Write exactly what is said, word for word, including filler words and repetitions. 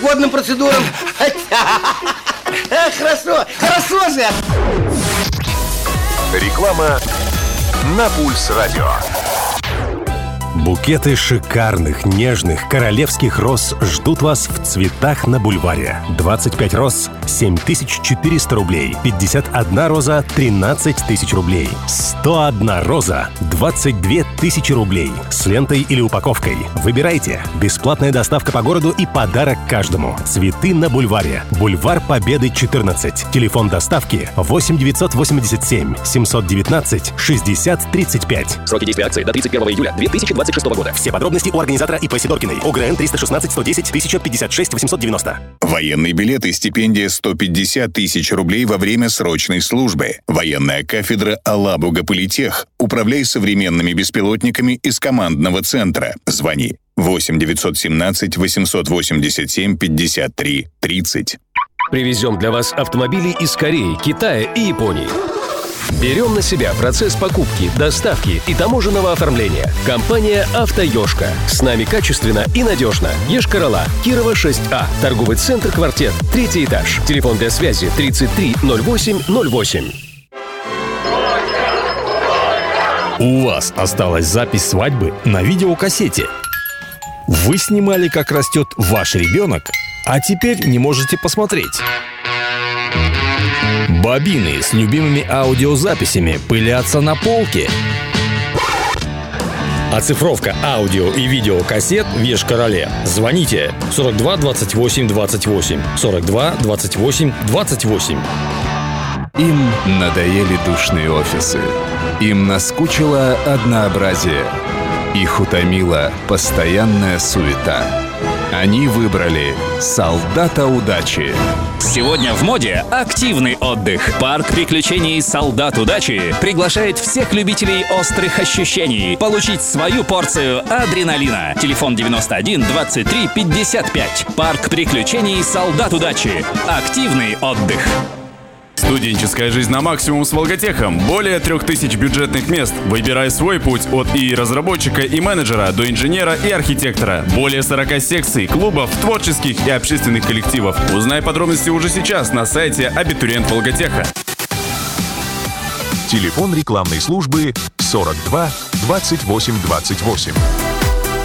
водным процедурам. Хорошо, хорошо же. Реклама на Пульс Радио. Букеты шикарных, нежных, королевских роз ждут вас в «Цветах на бульваре». двадцать пять роз – семь тысяч четыреста рублей. пятьдесят одна роза – тринадцать тысяч рублей. сто одна роза – двадцать две тысячи рублей. С лентой или упаковкой. Выбирайте. Бесплатная доставка по городу и подарок каждому. «Цветы на бульваре». Бульвар Победы, четырнадцать. Телефон доставки восемь девятьсот восемьдесят семь семьсот девятнадцать шестьдесят тридцать пять. Сроки действия акции до тридцать первого июля две тысячи двадцать шестого года. Все подробности у организатора ИП Сидоркиной. ОГРН триста шестнадцать сто десять тысяча пятьдесят шесть восемьсот девяносто. Военный билет и стипендия сто пятьдесят тысяч рублей во время срочной службы. Военная кафедра Алабуга Политех. Управляй современными беспилотниками из командного центра. Звони восемь девятьсот семнадцать восемьсот восемьдесят семь пятьдесят три тридцать. Привезем для вас автомобили из Кореи, Китая и Японии. Берем на себя процесс покупки, доставки и таможенного оформления. Компания «Автоёшка». С нами качественно и надежно. Йошкар-Ола, Кирова, шесть А. Торговый центр «Квартет», третий этаж. Телефон для связи тридцать три ноль восемь ноль восемь. У вас осталась запись свадьбы на видеокассете. Вы снимали, как растет ваш ребенок, а теперь не можете посмотреть. Бобины с любимыми аудиозаписями пылятся на полке. Оцифровка аудио и видеокассет в Йошкар-Оле. Звоните сорок два двадцать восемь двадцать восемь, сорок два двадцать восемь двадцать восемь. Им надоели душные офисы. Им наскучило однообразие. Их утомила постоянная суета. Они выбрали «Солдата удачи». Сегодня в моде активный отдых. Парк приключений «Солдат удачи» приглашает всех любителей острых ощущений получить свою порцию адреналина. Телефон девяносто один двадцать три пятьдесят пять. Парк приключений «Солдат удачи». Активный отдых. Студенческая жизнь на максимум с Волготехом. Более трех тысяч бюджетных мест. Выбирай свой путь от и разработчика, и менеджера до инженера и архитектора. Более сорока секций, клубов, творческих и общественных коллективов. Узнай подробности уже сейчас на сайте Абитуриент Волготеха. Телефон рекламной службы сорок два двадцать восемь двадцать восемь.